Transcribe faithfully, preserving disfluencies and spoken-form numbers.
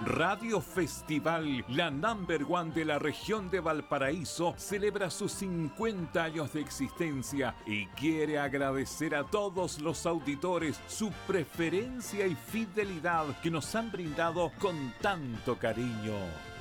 Radio Festival, la number one de la región de Valparaíso, celebra sus cincuenta años de existencia y quiere agradecer a todos los auditores su preferencia y fidelidad que nos han brindado con tanto cariño.